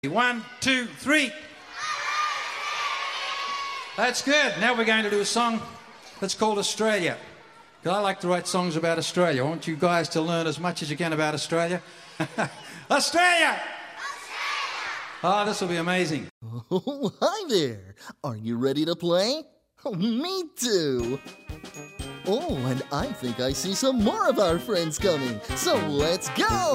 1, 2, 3. That's good. Now we're going to do a song that's called Australia. Because I like to write songs about Australia. I want you guys to learn as much as you can about Australia. Australia! Oh, this will be amazing. Oh, hi there. Are you ready to play? Oh, me too. Oh, and I think I see some more of our friends coming. So let's go!